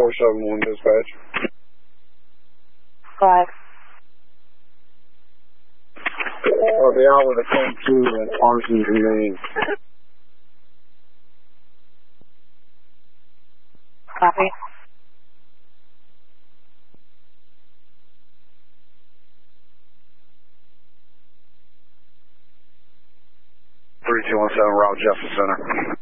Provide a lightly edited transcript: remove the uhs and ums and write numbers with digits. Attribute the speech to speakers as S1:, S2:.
S1: 471 dispatch.
S2: 5.
S1: I'll be out with a code 2 at Parsons and Maine.
S2: Copy.
S1: Route Justice Center.